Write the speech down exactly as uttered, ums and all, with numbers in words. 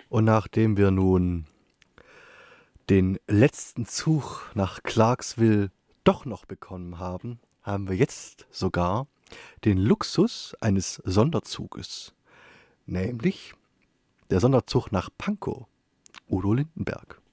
Und nachdem wir nun den letzten Zug nach Clarksville doch noch bekommen haben, haben wir jetzt sogar den Luxus eines Sonderzuges, nämlich der Sonderzug nach Pankow, Udo Lindenberg.